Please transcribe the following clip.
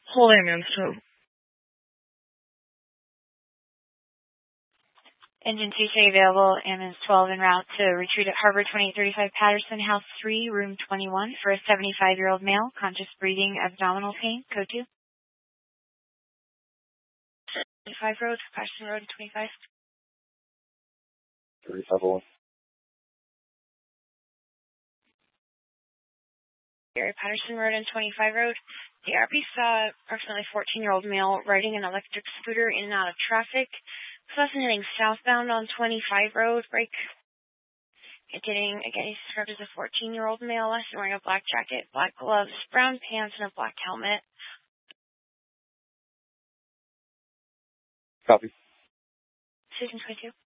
Whole ambulance too. Engine 2 say available, ambulance 12 en route to retreat at Harbor 2835 Patterson, House 3, Room 21 for a 75-year-old male, conscious breathing, abdominal pain, code 2. 25 Road, Patterson Road, 25. 3501. Gary Patterson Road and 25 Road. The RP saw approximately 14-year-old male riding an electric scooter in and out of traffic. Heading southbound on 25 Road, brake. Again, he's described as a 14-year-old male, wearing a black jacket, black gloves, brown pants, and a black helmet. Copy. Susan 22.